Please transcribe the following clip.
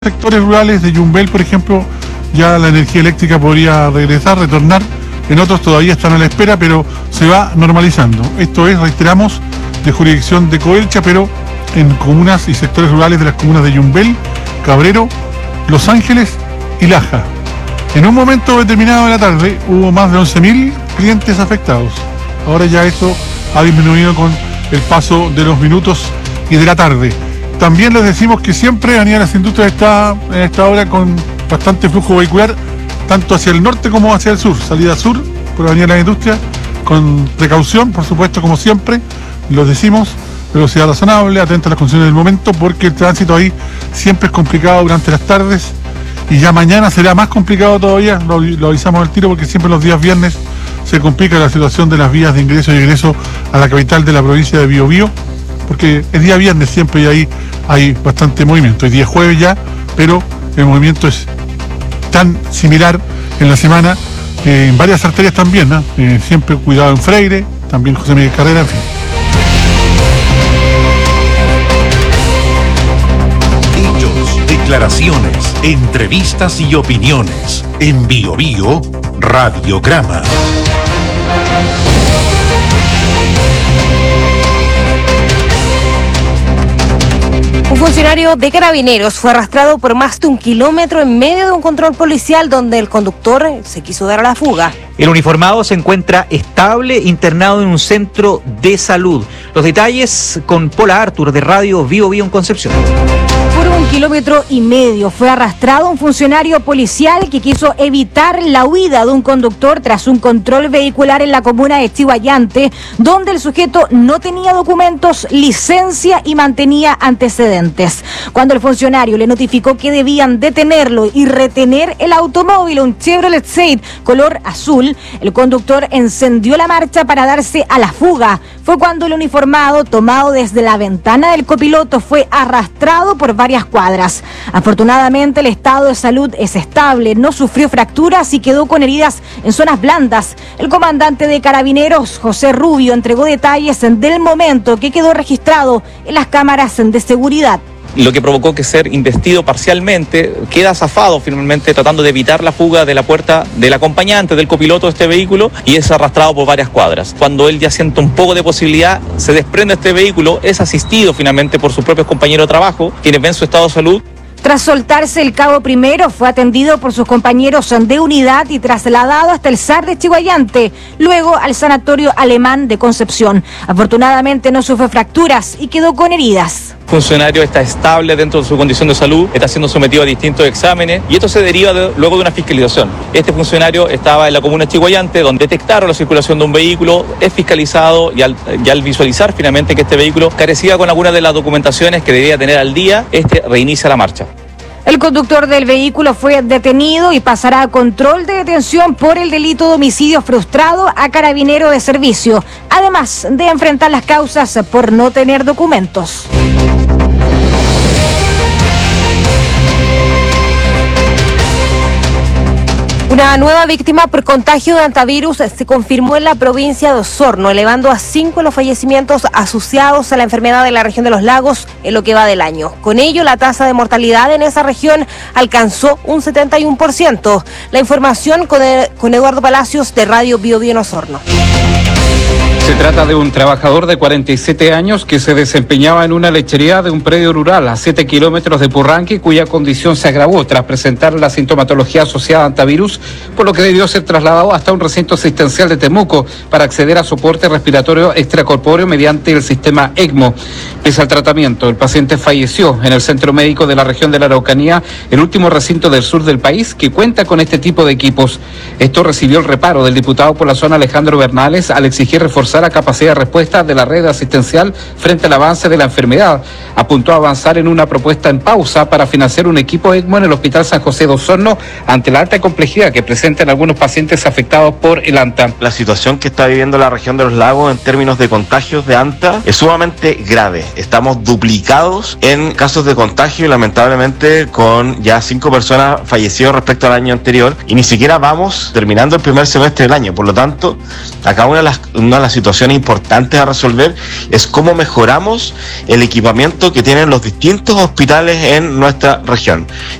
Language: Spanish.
sectores rurales de Yumbel, por ejemplo, ya la energía eléctrica podría retornar. En otros todavía están a la espera, pero se va normalizando. Esto es, reiteramos, de jurisdicción de Coelcha, pero en comunas y sectores rurales de las comunas de Yumbel, Cabrero, Los Ángeles y Laja. En un momento determinado de la tarde hubo más de 11.000 clientes afectados. Ahora ya eso ha disminuido con el paso de los minutos y de la tarde. También les decimos que siempre Avenida Las Industrias está en esta hora con bastante flujo vehicular, tanto hacia el norte como hacia el sur. Salida sur por Avenida Las Industrias, con precaución, por supuesto, como siempre. Los decimos, velocidad razonable, atenta a las condiciones del momento, porque el tránsito ahí siempre es complicado durante las tardes. Y ya mañana será más complicado todavía, lo avisamos al tiro, porque siempre los días viernes se complica la situación de las vías de ingreso y egreso a la capital de la provincia de Biobío, porque el día viernes siempre ahí hay bastante movimiento. El día jueves ya, pero el movimiento es tan similar en la semana, en varias arterias también, ¿no? Siempre cuidado en Freire, también José Miguel Carrera, en fin. Hechos, declaraciones, entrevistas y opiniones. En Biobío, Radiograma. Un funcionario de Carabineros fue arrastrado por más de 1 kilómetro en medio de un control policial donde el conductor se quiso dar a la fuga. El uniformado se encuentra estable, internado en un centro de salud. Los detalles con Paula Artur de Radio Biobío en Concepción. Por 1,5 kilómetros fue arrastrado un funcionario policial que quiso evitar la huida de un conductor tras un control vehicular en la comuna de Chiguayante, donde el sujeto no tenía documentos, licencia y mantenía antecedentes. Cuando el funcionario le notificó que debían detenerlo y retener el automóvil, un Chevrolet State color azul, el conductor encendió la marcha para darse a la fuga. Fue cuando el uniformado, tomado desde la ventana del copiloto, fue arrastrado por varias cuadras. Afortunadamente el estado de salud es estable, no sufrió fracturas y quedó con heridas en zonas blandas. El comandante de Carabineros, José Rubio, entregó detalles del momento que quedó registrado en las cámaras de seguridad. Lo que provocó que ser investido parcialmente, queda zafado finalmente tratando de evitar la fuga de la puerta del acompañante, del copiloto de este vehículo, y es arrastrado por varias cuadras. Cuando él ya siente un poco de posibilidad, se desprende este vehículo, es asistido finalmente por sus propios compañeros de trabajo, quienes ven su estado de salud. Tras soltarse el cabo primero, fue atendido por sus compañeros de unidad y trasladado hasta el SAR de Chiguayante, luego al Sanatorio Alemán de Concepción. Afortunadamente no sufre fracturas y quedó con heridas. El funcionario está estable dentro de su condición de salud, está siendo sometido a distintos exámenes y esto se deriva luego de una fiscalización. Este funcionario estaba en la comuna de Chiguayante, donde detectaron la circulación de un vehículo, es fiscalizado y al visualizar finalmente que este vehículo carecía con algunas de las documentaciones que debía tener al día, reinicia la marcha. El conductor del vehículo fue detenido y pasará a control de detención por el delito de homicidio frustrado a carabinero de servicio, además de enfrentar las causas por no tener documentos. Una nueva víctima por contagio de hantavirus se confirmó en la provincia de Osorno, elevando a 5 los fallecimientos asociados a la enfermedad de la región de los lagos en lo que va del año. Con ello, la tasa de mortalidad en esa región alcanzó un 71%. La información con Eduardo Palacios de Radio Biobío en Osorno. Se trata de un trabajador de 47 años que se desempeñaba en una lechería de un predio rural a 7 kilómetros de Purranque, cuya condición se agravó tras presentar la sintomatología asociada a hantavirus, por lo que debió ser trasladado hasta un recinto asistencial de Temuco para acceder a soporte respiratorio extracorpóreo mediante el sistema ECMO. Pese al tratamiento, el paciente falleció en el centro médico de la región de la Araucanía, el último recinto del sur del país que cuenta con este tipo de equipos. Esto recibió el reparo del diputado por la zona Alejandro Bernales al exigir reforzar la capacidad de respuesta de la red asistencial frente al avance de la enfermedad. Apuntó a avanzar en una propuesta en pausa para financiar un equipo ECMO en el Hospital San José de Osorno ante la alta complejidad que presentan algunos pacientes afectados por el ANTA. La situación que está viviendo la región de los lagos en términos de contagios de ANTA es sumamente grave. Estamos duplicados en casos de contagio y lamentablemente con ya 5 personas fallecidas respecto al año anterior y ni siquiera vamos terminando el primer semestre del año. Por lo tanto, acá una de las situaciones situaciones importantes a resolver es cómo mejoramos el equipamiento que tienen los distintos hospitales en nuestra región.